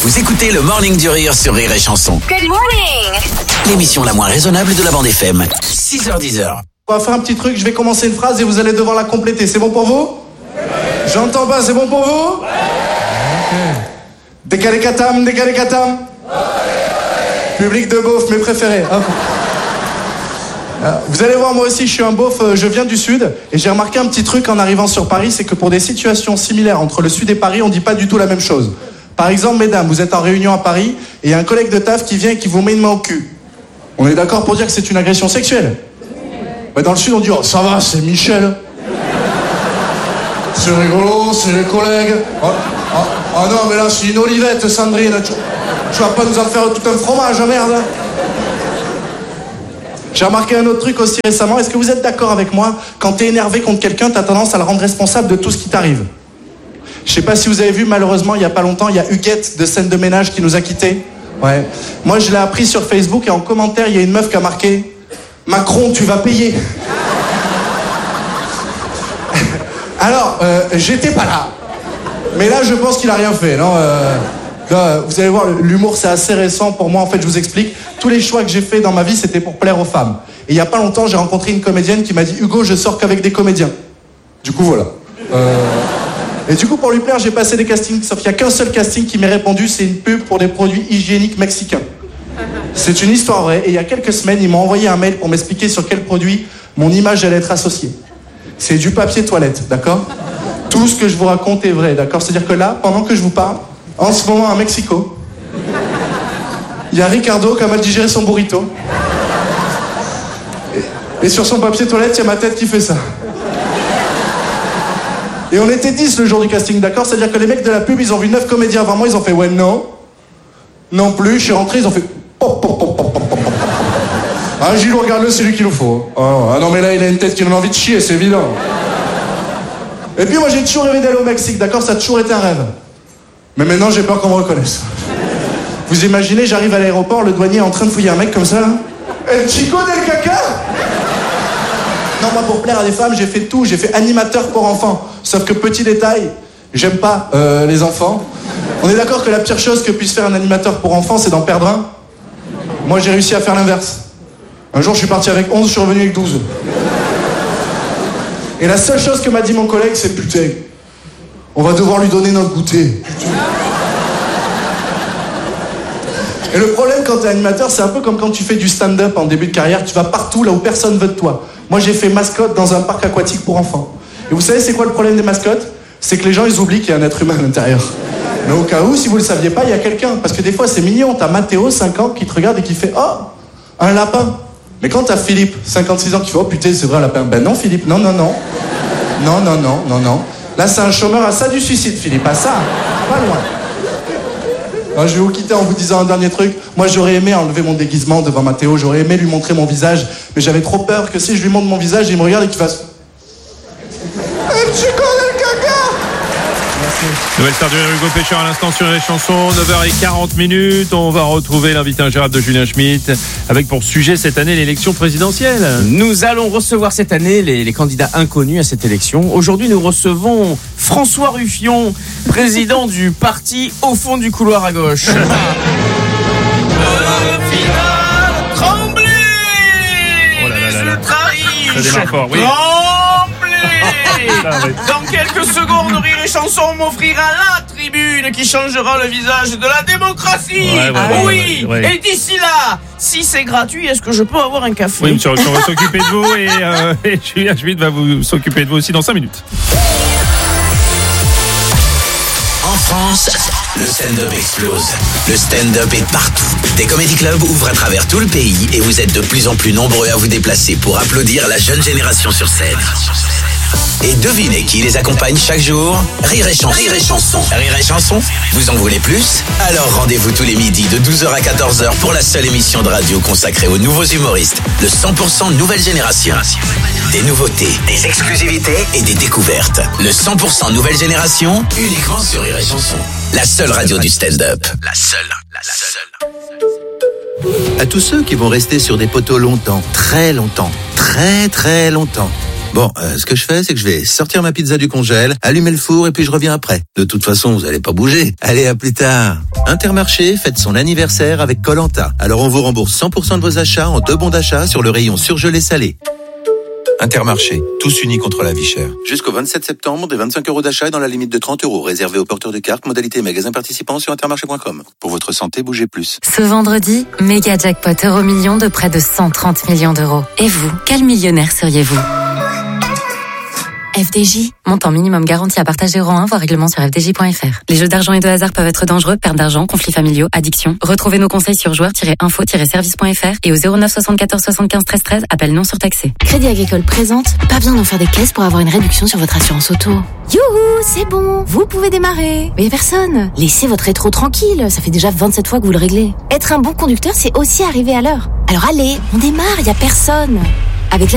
Vous écoutez le Morning du Rire sur Rire et Chanson. Good morning. L'émission la moins raisonnable de la bande FM. 6h10. On va faire un petit truc, je vais commencer une phrase et vous allez devoir la compléter. C'est bon pour vous? J'entends pas, c'est bon pour vous? Décalé katam, décalé katam. Public de beauf, mes préférés. Vous allez voir, moi aussi, je suis un beauf, je viens du Sud. Et j'ai remarqué un petit truc en arrivant sur Paris, c'est que pour des situations similaires entre le Sud et Paris, on dit pas du tout la même chose. Par exemple, mesdames, vous êtes en réunion à Paris et il y a un collègue de taf qui vient et qui vous met une main au cul. On est d'accord pour dire que c'est une agression sexuelle? Dans le Sud, on dit « Oh, ça va, c'est Michel. C'est rigolo, c'est les collègues. Oh non, mais là, c'est une olivette, Sandrine. Tu vas pas nous en faire tout un fromage, merde. » J'ai remarqué un autre truc aussi récemment. Est-ce que vous êtes d'accord avec moi? Quand t'es énervé contre quelqu'un, t'as tendance à le rendre responsable de tout ce qui t'arrive. Je sais pas si vous avez vu, malheureusement, il y a pas longtemps, il y a Huguette de Scène de Ménage qui nous a quittés. Ouais. Moi, je l'ai appris sur Facebook et en commentaire, il y a une meuf qui a marqué « Macron, tu vas payer ». Alors, j'étais pas là. Mais là, je pense qu'il a rien fait, non vous allez voir, l'humour, c'est assez récent pour moi. En fait, je vous explique. Tous les choix que j'ai faits dans ma vie, c'était pour plaire aux femmes. Et il y a pas longtemps, j'ai rencontré une comédienne qui m'a dit « Hugo, je sors qu'avec des comédiens ». Du coup, voilà. Et du coup, pour lui plaire, j'ai passé des castings. Sauf qu'il n'y a qu'un seul casting qui m'est répondu, c'est une pub pour des produits hygiéniques mexicains. C'est une histoire vraie. Et il y a quelques semaines, ils m'ont envoyé un mail pour m'expliquer sur quel produit mon image allait être associée. C'est du papier toilette, d'accord? Tout ce que je vous raconte est vrai, d'accord? C'est-à-dire que là, pendant que je vous parle, en ce moment à Mexico, il y a Ricardo qui a mal digéré son burrito. Et sur son papier toilette, il y a ma tête qui fait ça. Et on était 10 le jour du casting, d'accord? C'est-à-dire que les mecs de la pub, ils ont vu 9 comédiens avant moi, ils ont fait « Ouais, non. Non plus. » Je suis rentré, ils ont fait « Pop, pop, pop, pop, pop, pop. » Ah, Gilles, regarde-le, c'est lui qu'il nous faut. Ah non, mais là, il a une tête qui donne envie de chier, c'est évident. Et puis moi, j'ai toujours rêvé d'aller au Mexique, d'accord? Ça a toujours été un rêve. Mais maintenant, j'ai peur qu'on me reconnaisse. Vous imaginez, j'arrive à l'aéroport, le douanier est en train de fouiller un mec comme ça, là. El Chico del Caca? Non, moi, pour plaire à des femmes, j'ai fait tout. J'ai fait animateur pour enfants. Sauf que, petit détail, j'aime pas les enfants. On est d'accord que la pire chose que puisse faire un animateur pour enfants, c'est d'en perdre un? Moi, j'ai réussi à faire l'inverse. Un jour, je suis parti avec 11, je suis revenu avec 12. Et la seule chose que m'a dit mon collègue, c'est « Putain, on va devoir lui donner notre goûter. » Et le problème quand t'es animateur, c'est un peu comme quand tu fais du stand-up en début de carrière, tu vas partout là où personne veut de toi. Moi, j'ai fait mascotte dans un parc aquatique pour enfants. Et vous savez, c'est quoi le problème des mascottes? C'est que les gens, ils oublient qu'il y a un être humain à l'intérieur. Mais au cas où, si vous le saviez pas, il y a quelqu'un. Parce que des fois, c'est mignon. T'as Mathéo, 5 ans, qui te regarde et qui fait « Oh, un lapin !» Mais quand t'as Philippe, 56 ans, qui fait « Oh putain, c'est vrai un lapin !» Ben non, Philippe, non. Non. Là, c'est un chômeur à ça du suicide, Philippe. À ça, pas loin. Alors, je vais vous quitter en vous disant un dernier truc. Moi, j'aurais aimé enlever mon déguisement devant Mathéo. J'aurais aimé lui montrer mon visage. Mais j'avais trop peur que si je lui montre mon visage, il me regarde et qu'il fasse... El Chico del Caca! Nouvelle star du Hugo Pécheur à l'instant sur les chansons, 9h40. On va retrouver l'invité ingérable de Julien Schmitt avec pour sujet cette année l'élection présidentielle. Nous allons recevoir cette année les candidats inconnus à cette élection. Aujourd'hui, nous recevons François Ruffion, président du parti Au fond du couloir à gauche. Oh là là là là. Ça démarre fort, oui. Dans quelques secondes, Rire et Chanson m'offrira la tribune qui changera le visage de la démocratie. Oui. Et d'ici là, si c'est gratuit, est-ce que je peux avoir un café? Oui, monsieur, on va s'occuper de vous et Julien Schmitt va vous s'occuper de vous aussi dans 5 minutes. En France, le stand-up explose. Le stand-up est partout. Des comédie clubs ouvrent à travers tout le pays et vous êtes de plus en plus nombreux à vous déplacer pour applaudir la jeune génération sur scène. Et devinez qui les accompagne chaque jour? Rire et Chanson. Rire et Chanson. Rire et Chanson, vous en voulez plus? Alors rendez-vous tous les midis de 12h à 14h pour la seule émission de radio consacrée aux nouveaux humoristes, le 100% nouvelle génération. Des nouveautés, des exclusivités et des découvertes. Le 100% nouvelle génération, uniquement sur Rire et Chanson. La seule radio du stand-up. La seule. À tous ceux qui vont rester sur des poteaux longtemps, très longtemps, très très longtemps. Bon, ce que je fais, c'est que je vais sortir ma pizza du congèle, allumer le four et puis je reviens après. De toute façon, vous allez pas bouger. Allez, à plus tard. Intermarché fête son anniversaire avec Koh-Lanta. Alors on vous rembourse 100% de vos achats en 2 bons d'achat sur le rayon surgelé salé. Intermarché, tous unis contre la vie chère. Jusqu'au 27 septembre, des 25 € d'achat dans la limite de 30 €, réservé aux porteurs de cartes, modalité magasin participant sur intermarché.com. Pour votre santé, bougez plus. Ce vendredi, méga jackpot Euromillions de près de 130 millions d'euros. Et vous, quel millionnaire seriez-vous ? FDJ, montant minimum garanti à partager euro 1, voire règlement sur fdj.fr. Les jeux d'argent et de hasard peuvent être dangereux, perte d'argent, conflits familiaux, addiction. Retrouvez nos conseils sur joueurs-info-service.fr et au 09 74 75 13 13, appel non surtaxé. Crédit Agricole présente, pas besoin d'en faire des caisses pour avoir une réduction sur votre assurance auto. Youhou, c'est bon, vous pouvez démarrer. Mais personne, laissez votre rétro tranquille, ça fait déjà 27 fois que vous le réglez. Être un bon conducteur, c'est aussi arriver à l'heure. Alors allez, on démarre, y a personne. Avec